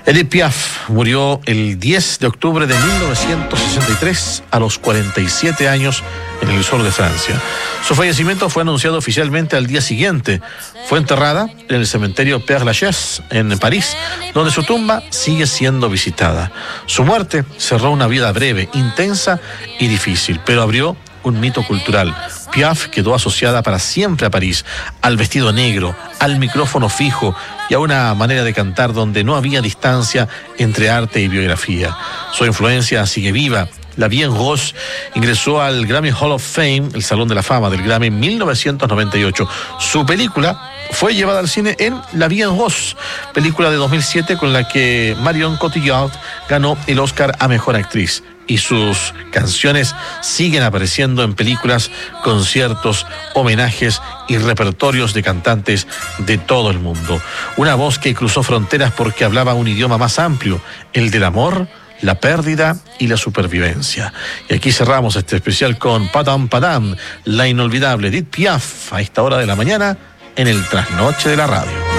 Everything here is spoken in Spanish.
Edith Piaf murió el 10 de octubre de 1963 a los 47 años en el sur de Francia. Su fallecimiento fue anunciado oficialmente al día siguiente. Fue enterrada en el cementerio Père Lachaise en París, donde su tumba sigue siendo visitada. Su muerte cerró una vida breve, intensa y difícil, pero abrió un mito cultural. Piaf quedó asociada para siempre a París, al vestido negro, al micrófono fijo y a una manera de cantar donde no había distancia entre arte y biografía. Su influencia sigue viva. La Vie en Rose ingresó al Grammy Hall of Fame, el Salón de la Fama del Grammy, en 1998. Su película fue llevada al cine en La Vie en Rose, película de 2007 con la que Marion Cotillard ganó el Oscar a Mejor Actriz. Y sus canciones siguen apareciendo en películas, conciertos, homenajes y repertorios de cantantes de todo el mundo. Una voz que cruzó fronteras porque hablaba un idioma más amplio, el del amor, la pérdida y la supervivencia. Y aquí cerramos este especial con Padam Padam, la inolvidable Edith Piaf, a esta hora de la mañana en el Trasnoche de la Radio.